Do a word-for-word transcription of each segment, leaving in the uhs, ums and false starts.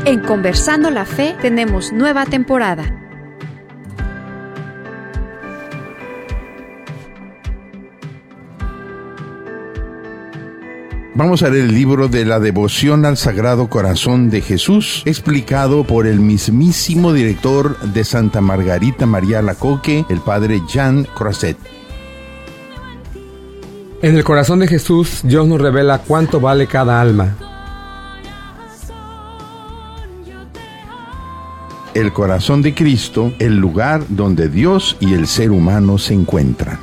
En Conversando la Fe tenemos nueva temporada. Vamos a leer el libro de la devoción al Sagrado Corazón de Jesús, explicado por el mismísimo director de Santa Margarita María Alacoque, el padre Jean Croiset. En el corazón de Jesús, Dios nos revela cuánto vale cada alma. El corazón de Cristo, el lugar donde Dios y el ser humano se encuentran.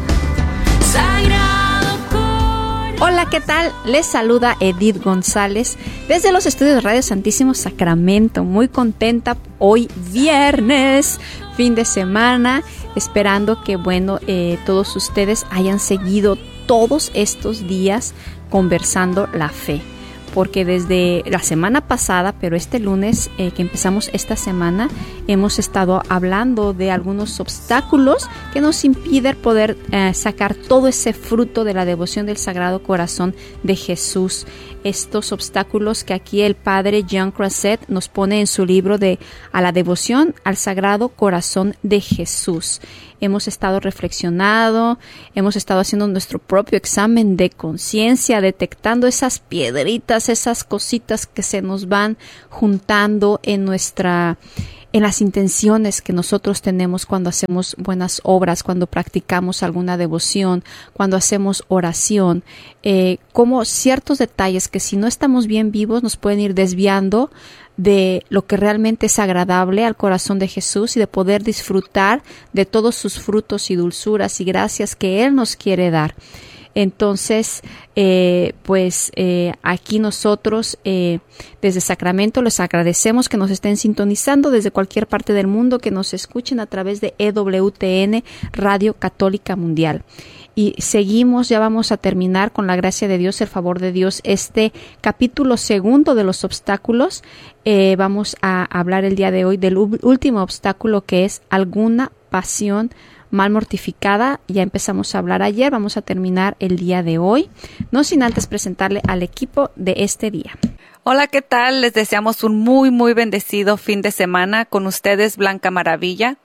Hola, ¿qué tal? Les saluda Edith González desde los estudios de Radio Santísimo Sacramento. Muy contenta hoy viernes, fin de semana, esperando que, bueno, eh, todos ustedes hayan seguido todos estos días conversando la fe. Porque desde la semana pasada, pero este lunes eh, que empezamos esta semana, hemos estado hablando de algunos obstáculos que nos impiden poder eh, sacar todo ese fruto de la devoción del Sagrado Corazón de Jesús. Estos obstáculos que aquí el padre Jean Croiset nos pone en su libro de A la devoción al Sagrado Corazón de Jesús. Hemos estado reflexionando, hemos estado haciendo nuestro propio examen de conciencia, detectando esas piedritas, esas cositas que se nos van juntando en nuestra, en las intenciones que nosotros tenemos cuando hacemos buenas obras, cuando practicamos alguna devoción, cuando hacemos oración, eh, como ciertos detalles que si no estamos bien vivos nos pueden ir desviando de lo que realmente es agradable al corazón de Jesús y de poder disfrutar de todos sus frutos y dulzuras y gracias que Él nos quiere dar. Entonces, eh, pues eh, aquí nosotros eh, desde Sacramento les agradecemos que nos estén sintonizando desde cualquier parte del mundo, que nos escuchen a través de E W T N Radio Católica Mundial. Y seguimos, ya vamos a terminar con la gracia de Dios, el favor de Dios, este capítulo segundo de los obstáculos. Eh, vamos a hablar el día de hoy del último obstáculo, que es alguna pasión mal mortificada. Ya empezamos a hablar ayer, vamos a terminar el día de hoy, no sin antes presentarle al equipo de este día. Hola, ¿qué tal? Les deseamos un muy, muy bendecido fin de semana. Con ustedes, Blanca Maravilla.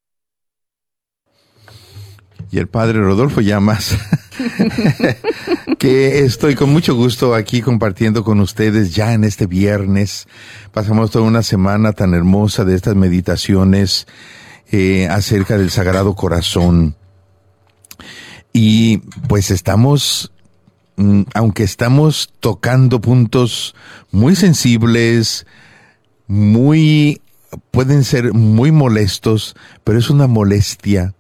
Y el padre Rodolfo Llamas, que estoy con mucho gusto aquí compartiendo con ustedes ya en este viernes. Pasamos toda una semana tan hermosa de estas meditaciones eh, acerca del Sagrado Corazón. Y pues estamos, aunque estamos tocando puntos muy sensibles, muy, pueden ser muy molestos, pero es una molestia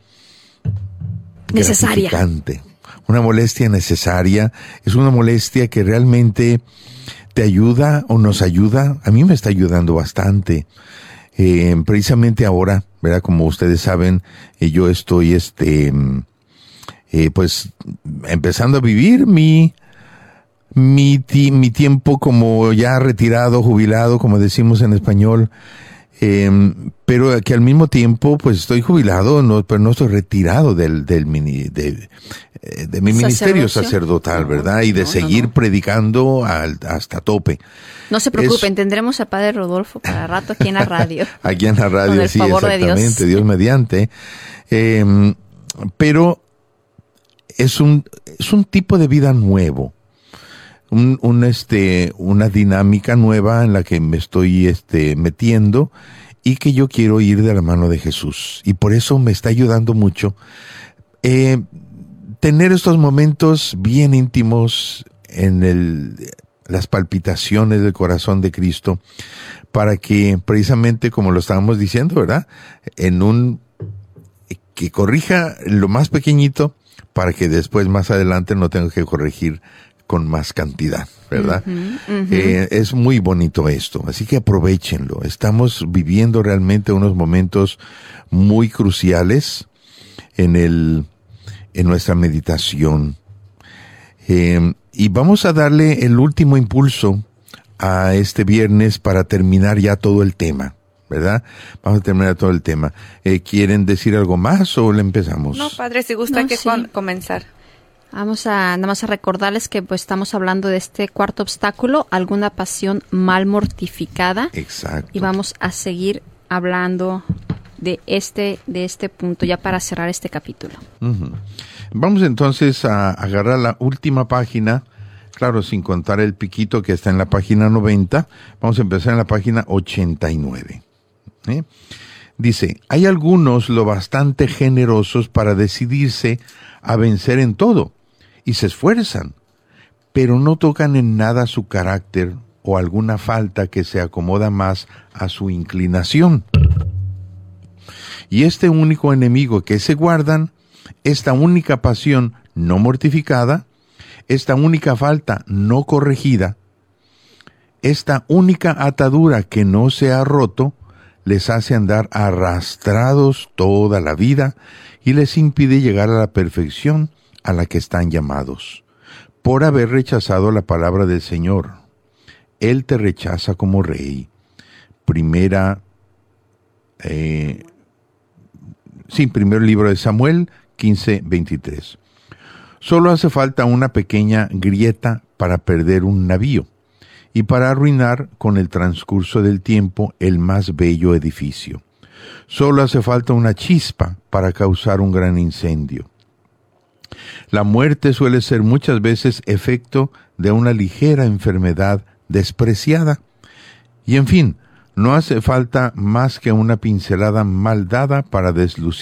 necesaria. Una molestia necesaria, es una molestia que realmente te ayuda o nos ayuda. A mí me está ayudando bastante. Eh, precisamente ahora, ¿verdad? Como ustedes saben, eh, yo estoy, este, eh, pues, empezando a vivir mi, mi, ti, mi tiempo como ya retirado, jubilado, como decimos en español. Eh, pero que al mismo tiempo, pues estoy jubilado, no, pero no estoy retirado del, del mini, de, de mi ministerio sacerdotal, ¿verdad? Y de no, seguir no, no. predicando al, hasta tope. No se preocupen, es, tendremos al padre Rodolfo para rato aquí en la radio. Aquí en la radio, con el sí, favor exactamente, de Dios. Dios mediante. Eh, pero es un, es un tipo de vida nuevo. Un, un, este, una dinámica nueva en la que me estoy, este, metiendo y que yo quiero ir de la mano de Jesús. Y por eso me está ayudando mucho, eh, tener estos momentos bien íntimos en el, las palpitaciones del corazón de Cristo, para que precisamente, como lo estábamos diciendo, ¿verdad? En un, que corrija lo más pequeñito, para que después, más adelante, no tenga que corregir con más cantidad, ¿verdad? Uh-huh, uh-huh. Eh, es muy bonito esto, así que aprovechenlo. Estamos viviendo realmente unos momentos muy cruciales en el, en nuestra meditación. Eh, y vamos a darle el último impulso a este viernes para terminar ya todo el tema, ¿verdad? Vamos a terminar todo el tema. Eh, ¿Quieren decir algo más o le empezamos? No, padre, si gusta no, que sí. con, comenzar. Vamos a nada más a recordarles que pues estamos hablando de este cuarto obstáculo, alguna pasión mal mortificada. Exacto. Y vamos a seguir hablando de este de este punto ya para cerrar este capítulo. Uh-huh. Vamos entonces a agarrar la última página, claro, sin contar el piquito que está en la página noventa. Vamos a empezar en la página ochenta y nueve. ¿Eh? Dice, hay algunos lo bastante generosos para decidirse a vencer en todo, y se esfuerzan, pero no tocan en nada su carácter o alguna falta que se acomoda más a su inclinación. Y este único enemigo que se guardan, esta única pasión no mortificada, esta única falta no corregida, esta única atadura que no se ha roto, les hace andar arrastrados toda la vida y les impide llegar a la perfección a la que están llamados, por haber rechazado la palabra del Señor. Él te rechaza como rey. Primera, eh, sí, primer libro de Samuel, quince veintitrés. Solo hace falta una pequeña grieta para perder un navío y para arruinar con el transcurso del tiempo el más bello edificio. Solo hace falta una chispa para causar un gran incendio. La muerte suele ser muchas veces efecto de una ligera enfermedad despreciada. Y en fin, no hace falta más que una pincelada mal dada para deslucir